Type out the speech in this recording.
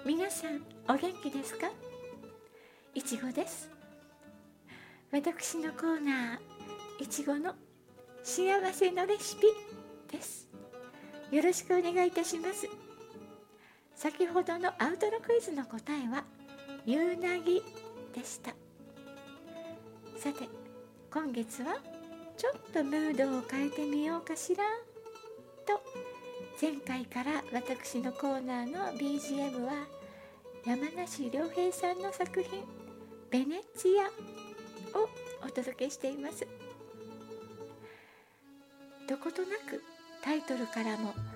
皆さんお元気ですか？いちごです。私のコーナー、いちごの幸せのレシピです。よろしくお願いいたします。先ほどのアウトロクイズの答えは夕なぎでした。さて、今月はちょっとムードを変えてみようかしらと、前回から私のコーナーの BGM は山梨良平さんの作品ベネツィアをお届けしています。どことなくタイトルからも